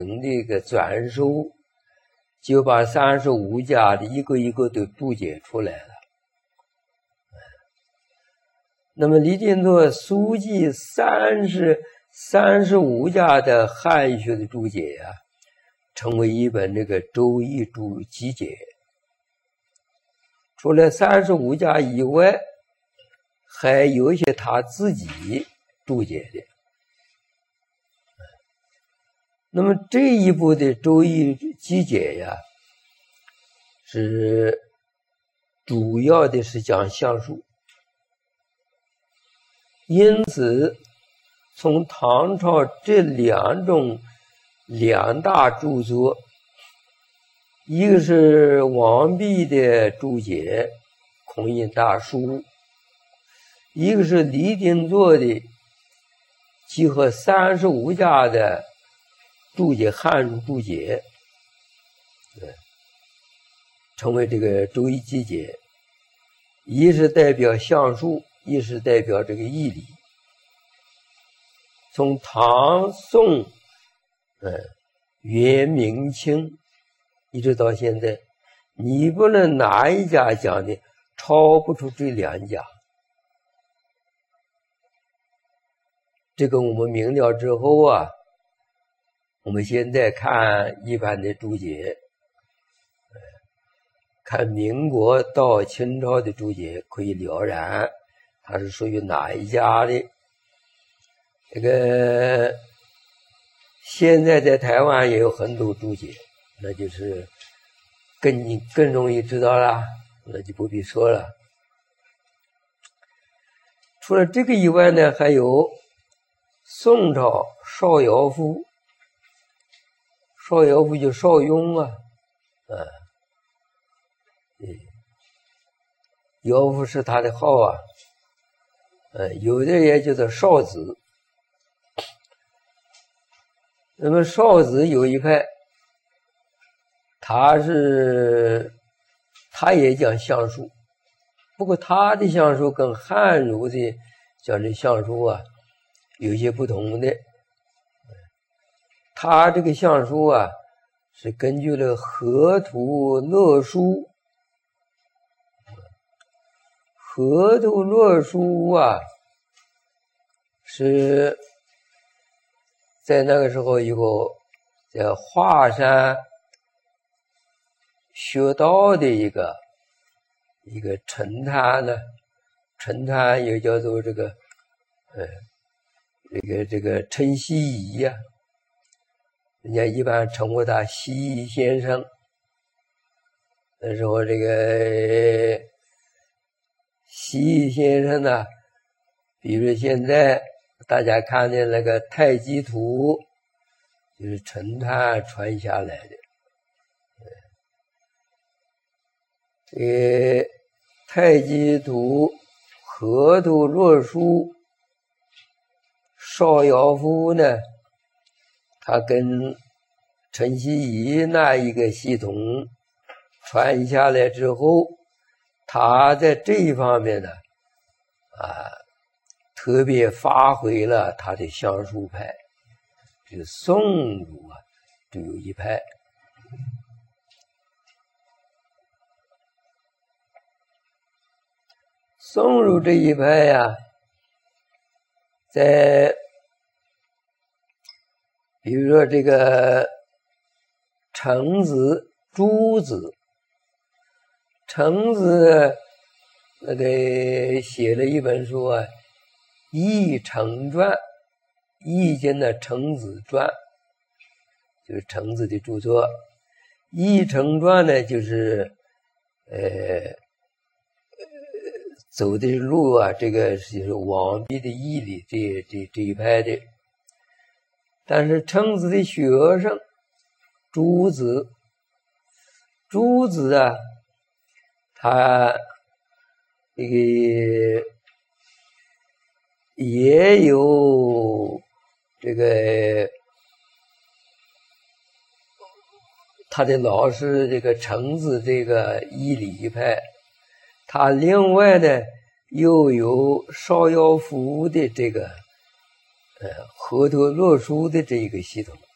这个转授，就把35家的一个一个都注解出来了。那么李定作书记35家的汉学的注解啊，成为一本这个《周易集解》。除了35家以外，还有一些他自己注解的。那么这一部的《周易集解》呀，是主要的是讲相术。因此从唐朝这两大著作，一个是王弼的注解《孔印大书》，一个是李定作的集合35家的注解汉书注解，成为这个《周易集解》，一是代表相术，一是代表这个义理。从唐宋元明清一直到现在，你不能哪一家讲的超不出这两家。这个我们明了之后啊，我们现在看一般的注解，看民国到清朝的注解，可以了然它是属于哪一家的。这个现在在台湾也有很多注解，那就是更容易知道了，那就不必说了。除了这个以外呢，还有宋朝邵尧夫就邵雍啊，尧夫是他的号啊，有的也叫做邵子。那么邵子有一派，他也讲相术，不过他的相术跟汉儒的讲的相术啊有些不同的。他这个相术啊是根据了河图洛书。河图洛书啊是在那个时候以后在华山学道的一个陈坛呢，陈坛也叫做这个陈希夷呀，人家一般称呼他希夷先生。那时候这个希夷先生呢，比如现在大家看见那个太极图，就是陈坛传下来的。太极图、河图洛书，邵尧夫呢，他跟陈希夷那一个系统传下来之后，他在这一方面呢特别发挥了他的相术派。这个宋儒啊就有一派。宋儒这一派呀，在比如说这个程子、朱子，程子那个写了一本书啊，《易程传》，易经的程子传，就是程子的著作。易程传呢，就是走的路啊，这个是王弼的义理这一派的。但是程子的学生朱子啊，他这个也有这个他的老师这个程子这个义理派，他另外呢又有邵尧夫的这个河图洛书的这个系统。